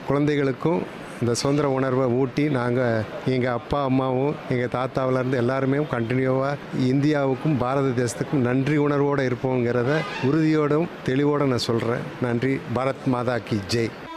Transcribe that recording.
குழந்தைகளுக்கும் இந்த சுதந்திர உணர்வை ஊட்டி நாங்கள் எங்கள் அப்பா அம்மாவும் எங்கள் தாத்தாவிலேருந்து எல்லாருமே கண்டினியூவாக இந்தியாவுக்கும் பாரத தேசத்துக்கும் நன்றி உணர்வோடு இருப்போங்கிறத உறுதியோடும் தெளிவோடு நான் சொல்கிறேன். நன்றி. பாரத் மாதா கி ஜெய்.